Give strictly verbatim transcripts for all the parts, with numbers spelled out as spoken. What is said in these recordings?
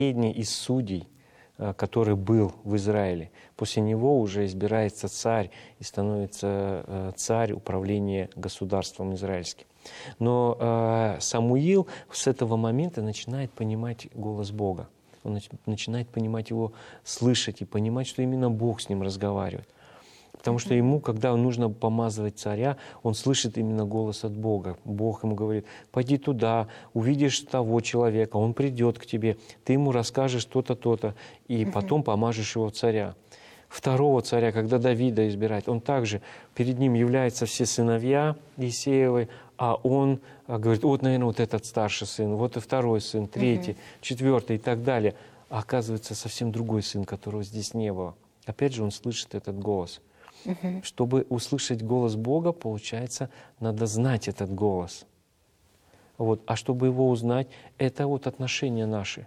Последний из судей, который был в Израиле. После него уже избирается царь и становится царь управления государством израильским. Но Самуил с этого момента начинает понимать голос Бога. Он начинает понимать его, слышать и понимать, что именно Бог с ним разговаривает. Потому что ему, когда нужно помазывать царя, он слышит именно голос от Бога. Бог ему говорит: пойди туда, увидишь того человека, он придет к тебе, ты ему расскажешь то-то, то-то, и потом помажешь его царя. Второго царя, когда Давида избирает, он также, перед ним являются все сыновья Иисеевы, а он говорит: вот, наверное, вот этот старший сын, вот и второй сын, третий, четвертый и так далее. А оказывается, совсем другой сын, которого здесь не было. Опять же, он слышит этот голос. Uh-huh. Чтобы услышать голос Бога, получается, надо знать этот голос. Вот. А чтобы его узнать, это вот отношения наши.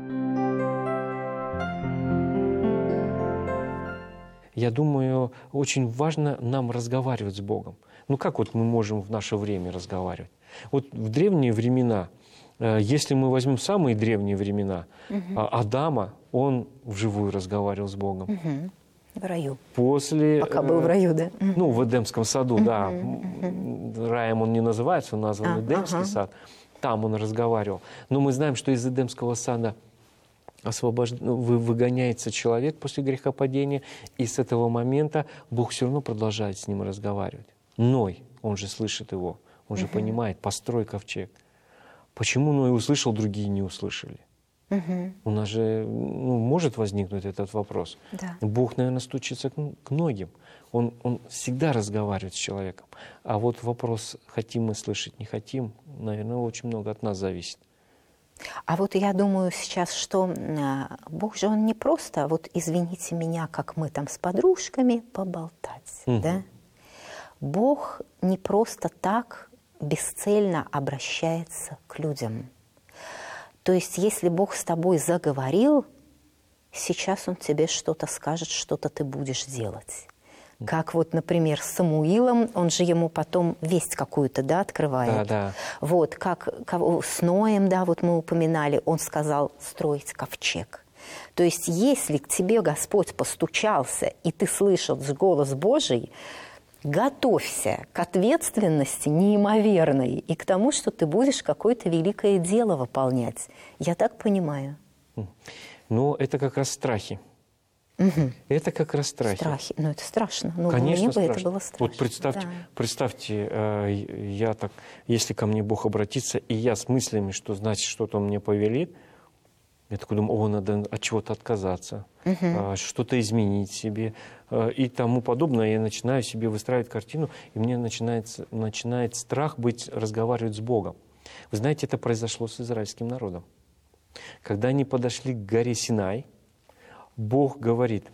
Я думаю, очень важно нам разговаривать с Богом. Ну как вот мы можем в наше время разговаривать? Вот в древние времена, если мы возьмем самые древние времена, uh-huh. Адама, он вживую разговаривал с Богом. Uh-huh. В раю. После, Пока был в раю, да? Ну, в Эдемском саду, uh-huh, да. Uh-huh. Раем он не называется, он назван uh-huh. Эдемский сад. Там он разговаривал. Но мы знаем, что из Эдемского сада освобож... выгоняется человек после грехопадения, и с этого момента Бог все равно продолжает с ним разговаривать. Ной, он же слышит его, он же uh-huh. понимает: построй ковчег. Почему Ной услышал, другие не услышали? Угу. У нас же ну, может возникнуть этот вопрос. Да. Бог, наверное, стучится к, к многим. Он, он всегда разговаривает с человеком. А вот вопрос, хотим мы слышать, не хотим, наверное, очень много от нас зависит. А вот я думаю сейчас, что Бог же, Он не просто, вот извините меня, как мы там с подружками поболтать. Угу. Да? Бог не просто так бесцельно обращается к людям. То есть, если Бог с тобой заговорил, сейчас Он тебе что-то скажет, что-то ты будешь делать. Как вот, например, с Самуилом, он же ему потом весть какую-то, да, открывает. Да, да. Вот, как с Ноем, да, вот мы упоминали, он сказал строить ковчег. То есть, если к тебе Господь постучался, и ты слышал голос Божий, готовься к ответственности неимоверной и к тому, что ты будешь какое-то великое дело выполнять. Я так понимаю. Ну, это как раз страхи. Угу. Это как раз страхи. Страхи. Ну, это страшно. Ну, конечно, мне страшно. бы это было страшно. Вот представьте, да. представьте, я так, если ко мне Бог обратится, и я с мыслями, что значит, что-то Он мне повелит, я такой думаю: о, надо от чего-то отказаться, uh-huh. что-то изменить себе и тому подобное. Я начинаю себе выстраивать картину, и мне начинает, начинает страх быть, разговаривать с Богом. Вы знаете, это произошло с израильским народом. Когда они подошли к горе Синай, Бог говорит: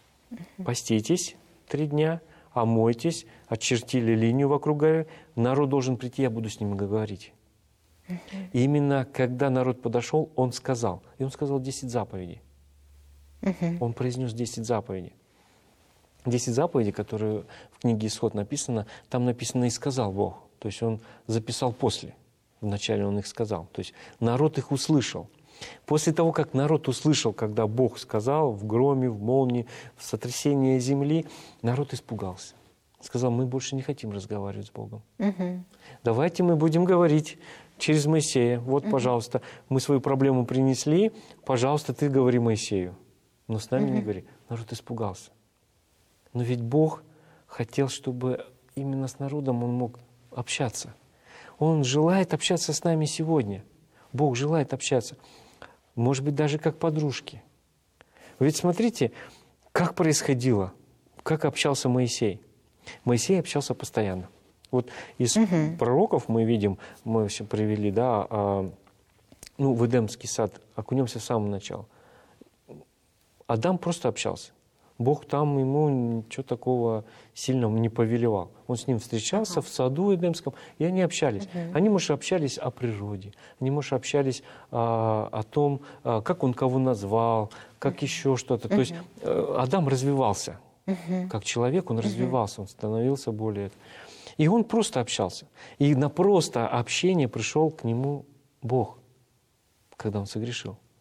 поститесь три дня, омойтесь, очертили линию вокруг горы, народ должен прийти, я буду с ними говорить. Uh-huh. И именно когда народ подошел, он сказал, и он сказал десять заповедей. Uh-huh. Он произнес десять заповедей. Десять заповедей, которые в книге Исход написано, там написано «и сказал Бог». То есть он записал после. Вначале он их сказал. То есть народ их услышал. После того, как народ услышал, когда Бог сказал, в громе, в молнии, в сотрясении земли, народ испугался. Сказал: мы больше не хотим разговаривать с Богом. Uh-huh. Давайте мы будем говорить через Моисея. Вот, uh-huh. пожалуйста, мы свою проблему принесли, пожалуйста, ты говори Моисею. Но с нами uh-huh. не говори. Народ испугался. Но ведь Бог хотел, чтобы именно с народом Он мог общаться. Он желает общаться с нами сегодня. Бог желает общаться. Может быть, даже как подружки. Ведь смотрите, как происходило, как общался Моисей. Моисей общался постоянно. Вот из угу. пророков мы видим, мы все привели, да, а, ну, в Эдемский сад, окунемся с самого начала. Адам просто общался. Бог там ему ничего такого сильного не повелевал. Он с ним встречался ага. в саду Эдемском, и они общались. Угу. Они, может, общались о природе, они, может, общались а, о том, а, как он кого назвал, как угу. еще что-то. Угу. То есть а, Адам развивался. Угу. Как человек он угу. развивался, он становился более... И он просто общался. И на просто общение пришел к нему Бог, когда он согрешил.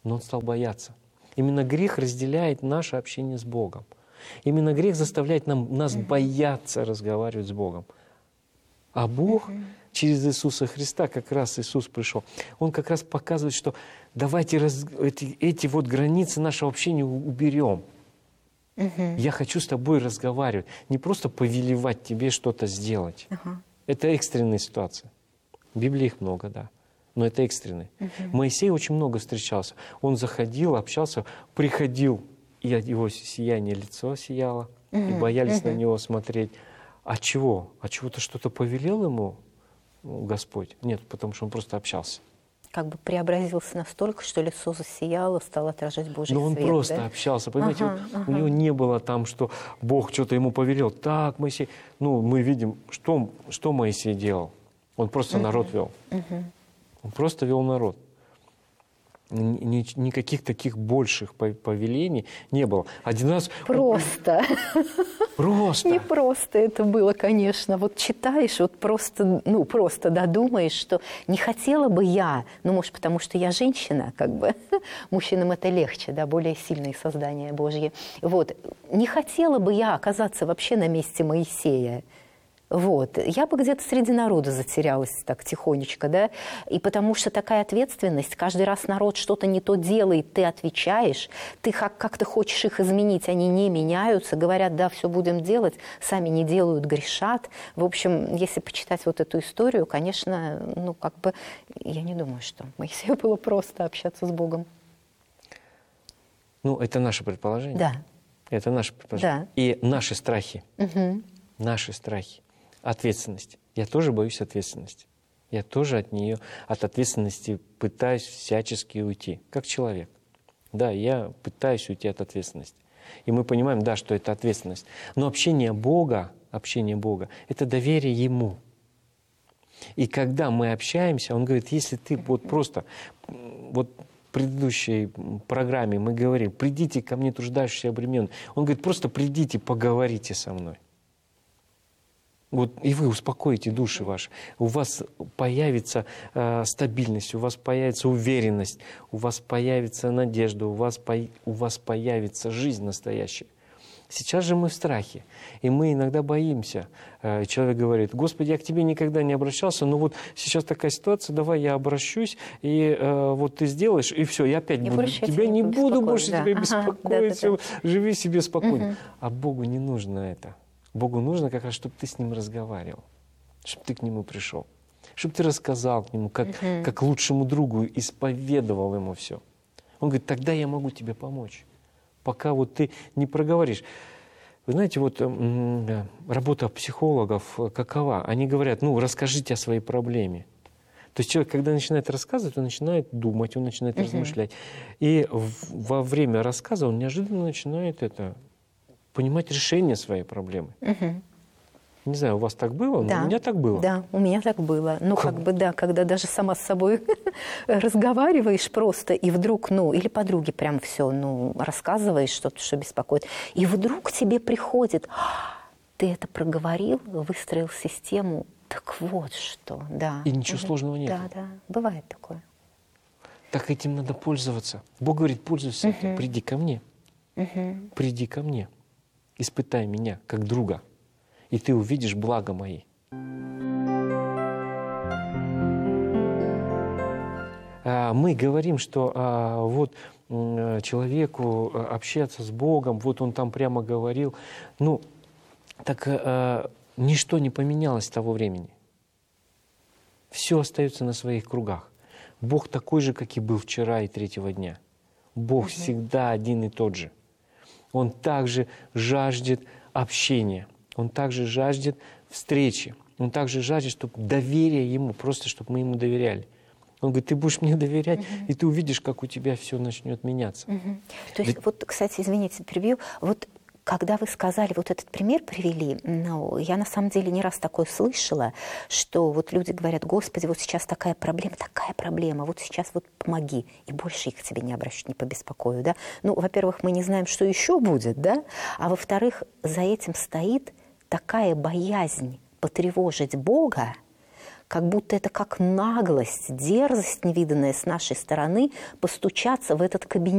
но он стал бояться. Именно грех разделяет наше общение с Богом. Именно грех заставляет нам, нас uh-huh. бояться разговаривать с Богом. А Бог uh-huh. через Иисуса Христа, как раз Иисус пришел, Он как раз показывает, что давайте раз, эти, эти вот границы нашего общения уберем. Uh-huh. Я хочу с тобой разговаривать, не просто повелевать тебе что-то сделать. Uh-huh. Это экстренная ситуация. В Библии их много, да. Но это экстренный. Uh-huh. Моисей очень много встречался. Он заходил, общался, приходил, и его сияние лицо сияло, uh-huh. и боялись uh-huh. на него смотреть. А чего? А чего-то что-то повелел ему Господь? Нет, потому что он просто общался. Как бы преобразился настолько, что лицо засияло, стало отражать Божий свет. Но он свет, просто да? общался. Понимаете, ага, у, ага. у него не было там, что Бог что-то ему повелел. Так, Моисей. Ну, мы видим, что, что Моисей делал. Он просто uh-huh. народ вел. Uh-huh. Он просто вел народ. Ни, никаких таких больших повелений не было. Один раз... Просто. Просто. Не просто это было, конечно. Вот читаешь, вот просто, ну, просто додумаешь, что не хотела бы я, ну, может, потому что я женщина, как бы, мужчинам это легче, да, более сильные создания Божьи. Вот. Не хотела бы я оказаться вообще на месте Моисея. Вот. Я бы где-то среди народа затерялась так тихонечко, да, и потому что такая ответственность, каждый раз народ что-то не то делает, ты отвечаешь, ты как- как-то хочешь их изменить, они не меняются, говорят, да, все будем делать, сами не делают, грешат. В общем, если почитать вот эту историю, конечно, ну, как бы, я не думаю, что Моисею было просто общаться с Богом. Ну, это наше предположение. Да. Это наше предположение. Да. И наши страхи. Угу. Наши страхи. Ответственность. Я тоже боюсь ответственности. Я тоже от нее, от ответственности пытаюсь всячески уйти, как человек. Да, я пытаюсь уйти от ответственности. И мы понимаем, да, что это ответственность. Но общение Бога, общение Бога, это доверие Ему. И когда мы общаемся, Он говорит, если ты вот просто, вот в предыдущей программе мы говорили, придите ко мне, труждающиеся и обремененные. Он говорит, просто придите, поговорите со мной. Вот, и вы успокоите души ваши. У вас появится э, стабильность, у вас появится уверенность, у вас появится надежда, у вас, по, у вас появится жизнь настоящая. Сейчас же мы в страхе, и мы иногда боимся. Э, человек говорит, Господи, я к Тебе никогда не обращался, но вот сейчас такая ситуация, давай я обращусь, и э, вот ты сделаешь, и все, я опять не буду, тебя не буду больше да. тебя беспокоить, ага, да, да, да. Живи себе спокойно. Угу. А Богу не нужно это. Богу нужно как раз, чтобы ты с Ним разговаривал, чтобы ты к Нему пришел, чтобы ты рассказал к Нему, как, uh-huh. как лучшему другу, исповедовал Ему все. Он говорит, тогда я могу тебе помочь, пока вот ты не проговоришь. Вы знаете, вот м- работа психологов какова? Они говорят, ну, расскажите о своей проблеме. То есть человек, когда начинает рассказывать, он начинает думать, он начинает uh-huh. размышлять. И в- во время рассказа он неожиданно начинает это... понимать решение своей проблемы. Угу. Не знаю, у вас так было, да. но у меня так было. Да, у меня так было. Ну, как, как бы, да, когда даже сама с собой разговариваешь просто, и вдруг, ну, или подруге прям все, ну, рассказываешь что-то, что беспокоит, и вдруг тебе приходит, ты это проговорил, выстроил систему, так вот что, да. И ничего угу. сложного нет. Да, да, бывает такое. Так этим надо пользоваться. Бог говорит, пользуйся угу. этим, приди ко мне. Угу. Приди ко мне. Испытай меня, как друга, и ты увидишь блага мои. Мы говорим, что а, вот человеку общаться с Богом, вот он там прямо говорил. Ну, так а, ничто не поменялось с того времени. Все остается на своих кругах. Бог такой же, как и был вчера и третьего дня. Бог угу. всегда один и тот же. Он также жаждет общения, Он также жаждет встречи, Он также жаждет, чтобы доверие Ему, просто чтобы мы Ему доверяли. Он говорит, ты будешь мне доверять, угу. и ты увидишь, как у тебя все начнет меняться. Угу. То есть, Ведь... вот, кстати, извините, перебью, вот когда вы сказали, вот этот пример привели, ну, я на самом деле не раз такое слышала, что вот люди говорят, Господи, вот сейчас такая проблема, такая проблема, вот сейчас вот помоги, и больше их к тебе не обращу, не побеспокою, да. Ну, во-первых, мы не знаем, что еще будет, да, а во-вторых, за этим стоит такая боязнь потревожить Бога, как будто это как наглость, дерзость невиданная с нашей стороны постучаться в этот кабинет.